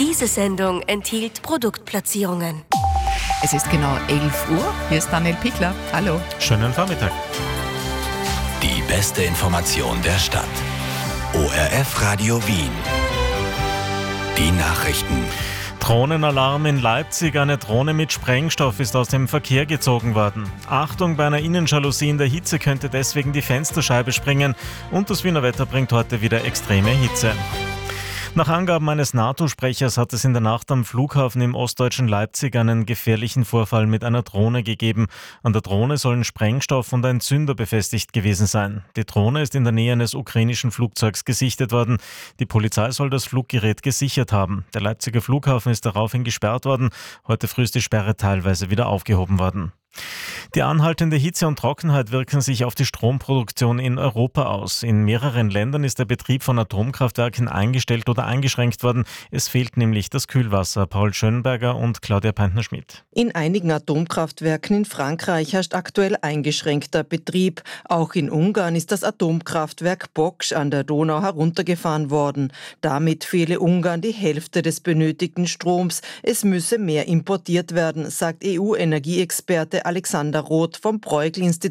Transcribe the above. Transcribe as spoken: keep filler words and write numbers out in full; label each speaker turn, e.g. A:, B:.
A: Diese Sendung enthielt Produktplatzierungen.
B: Es ist genau elf Uhr. Hier ist Daniel Pickler. Hallo.
C: Schönen Vormittag.
D: Die beste Information der Stadt. O R F Radio Wien. Die Nachrichten.
C: Drohnenalarm in Leipzig. Eine Drohne mit Sprengstoff ist aus dem Verkehr gezogen worden. Achtung, bei einer Innenjalousie in der Hitze könnte deswegen die Fensterscheibe springen. Und das Wiener Wetter bringt heute wieder extreme Hitze. Nach Angaben eines NATO-Sprechers hat es in der Nacht am Flughafen im ostdeutschen Leipzig einen gefährlichen Vorfall mit einer Drohne gegeben. An der Drohne sollen Sprengstoff und ein Zünder befestigt gewesen sein. Die Drohne ist in der Nähe eines ukrainischen Flugzeugs gesichtet worden. Die Polizei soll das Fluggerät gesichert haben. Der Leipziger Flughafen ist daraufhin gesperrt worden. Heute früh ist die Sperre teilweise wieder aufgehoben worden. Die anhaltende Hitze und Trockenheit wirken sich auf die Stromproduktion in Europa aus. In mehreren Ländern ist der Betrieb von Atomkraftwerken eingestellt oder eingeschränkt worden. Es fehlt nämlich das Kühlwasser. Paul Schönberger und Claudia Peintner-Schmidt.
E: In einigen Atomkraftwerken in Frankreich herrscht aktuell eingeschränkter Betrieb. Auch in Ungarn ist das Atomkraftwerk Bocs an der Donau heruntergefahren worden. Damit fehle Ungarn die Hälfte des benötigten Stroms. Es müsse mehr importiert werden, sagt E U-Energieexperte Alexander Roth vom Bruegel-Institut